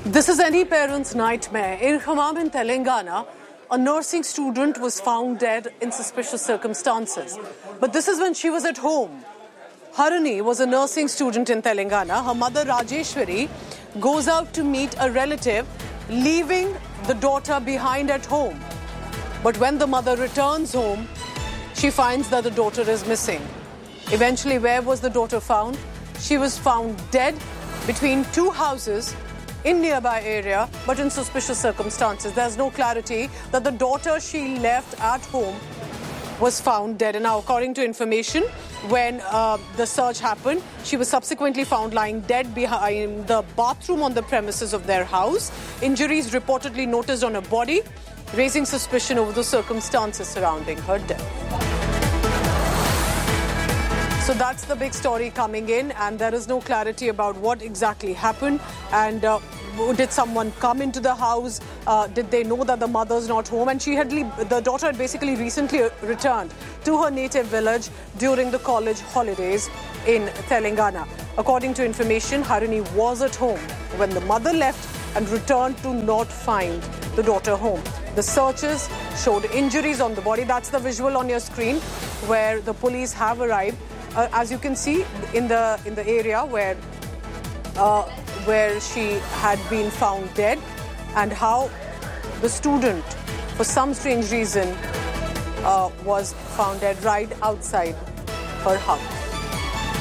This is any parent's nightmare. In Khammam in Telangana, a nursing student was found dead in suspicious circumstances. But this is when she was at home. Harini was a nursing student in Telangana. Her mother Rajeshwari goes out to meet a relative, leaving the daughter behind at home. But when the mother returns home, she finds that the daughter is missing. Eventually, where was the daughter found? She was found dead between two houses in nearby area, but in suspicious circumstances. There's no clarity that the daughter she left at home was found dead. And now, according to information, when the search happened, she was subsequently found lying dead behind the bathroom on the premises of their house. Injuries reportedly noticed on her body, raising suspicion over the circumstances surrounding her death. So that's the big story coming in, and there is no clarity about what exactly happened. And did someone come into the house? Did they know that the mother's not home? And the daughter had basically recently returned to her native village during the college holidays in Telangana. According to information, Harini was at home when the mother left and returned to not find the daughter home. The searches showed injuries on the body. That's the visual on your screen where the police have arrived. As you can see in the area where she had been found dead, and how the student, for some strange reason, was found dead right outside her house.